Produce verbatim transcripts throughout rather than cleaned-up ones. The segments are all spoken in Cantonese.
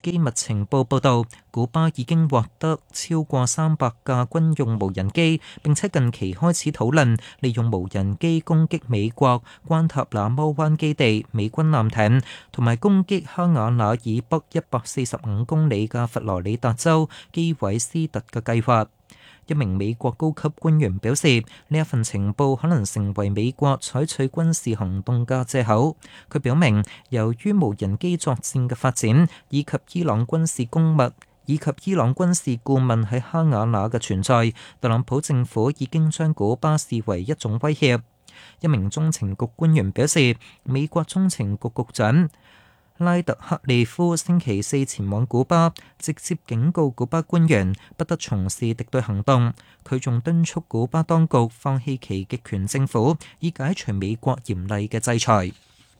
機密情報報導，古巴已經獲得超過三百架軍用無人機，並且近期開始討論利用無人機攻擊美國關塔那摩灣基地美軍艦艇，同埋攻擊哈瓦那以北一百四十五公里嘅佛羅里達州基韋斯特嘅計劃。一名美國高級官員表示，呢一份情報可能成為美國採取軍事行動嘅藉口。佢表明，由於無人機作戰嘅發展，以及伊朗軍事公密以及伊朗軍事顧問喺哈瓦那嘅存在，特朗普政府已經將古巴視為一種威脅。一名中情局官員表示，美國中情局局長拉特克利夫星期四前往古巴，直接警告古巴官員不得從事敵對行動。佢仲敦促古巴當局放棄其極權政府，以解除美國嚴厲嘅制裁。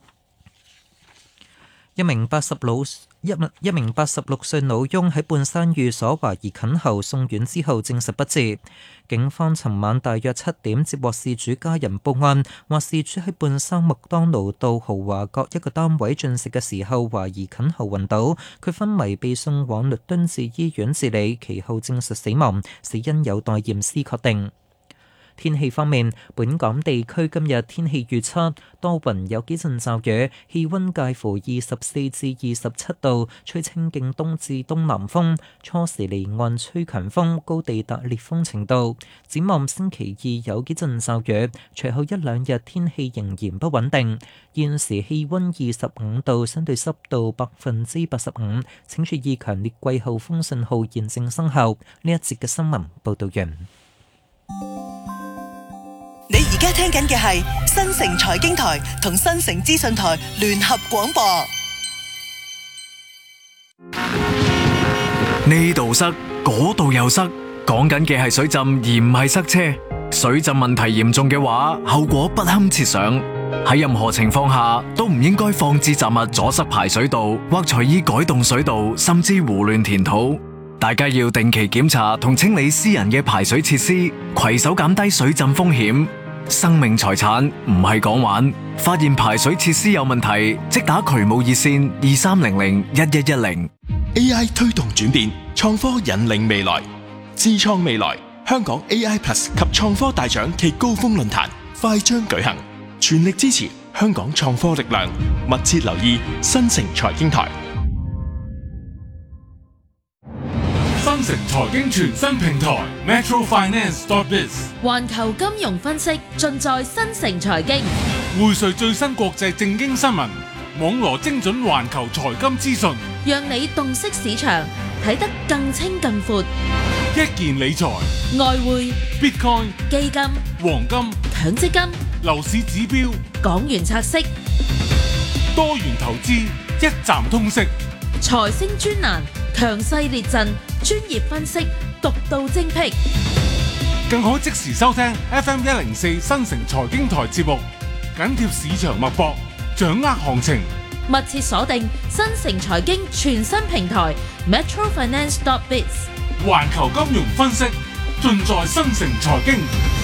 一名八十老一一名八十六歲老翁喺半山寓所懷疑近喉送院之後證實不治。警方尋晚大約七點接獲事主家人報案，話事主喺半山麥當勞道豪華閣一個單位進食嘅時候懷疑近喉暈倒，佢昏迷被送往律敦治醫院治理，其後證實死亡，死因有待驗屍確定。天氣方面，本港地區今日天氣預測多雲有幾陣驟雨，氣溫介乎二十四至二十七度，吹清勁東至東南風，初時離岸吹強風，高地達烈風程度。展望星期二有幾陣驟雨，隨後一兩日天氣仍然不穩定。現時氣溫二十五度，相對濕度百分之八十五，請注意強烈季候風信號現正生效。呢一節嘅新聞報道完。 你而家聽緊嘅係新城財經台同新城資訊台聯合廣播。 呢度塞，嗰度又塞，講緊嘅係水浸而唔係塞車。水浸問題嚴重嘅話，後果不堪設想。喺任何情況下都唔應該放置雜物阻塞排水道，或隨意改動水道，甚至胡亂填土。大家要定期檢查同清理私人嘅排水設施，攜手減低水浸風險。生命財產唔係講玩，發現排水設施有問題，即打渠務熱線二三零零一一一零。 A I 推動轉變，創科引領未來，智創未來。香港 A I Plus 及創科大獎暨高峰論壇快將舉行，全力支持香港創科力量，密切留意新城財經台。 新城財經全新平台 Metro Finance dot biz， 環球金融分析盡在新城財經， 匯萃最新國際政經新聞，網羅精準環球財金資訊， 讓你洞悉市場，睇得更清更闊。 一件理財、 外匯、 Bitcoin、 基金、 黃金、 強積金、 樓市指標、 港元拆息、 多元投資，一站通識。 財星專欄，強勢列陣，專業分析，獨到精闢， 更可即時收聽 F M 一零四新城財經台節目，緊貼市場脈搏，掌握行情， 密切鎖定新城財經全新平台 Metro Finance dot biz， 環球金融分析盡在新城財經。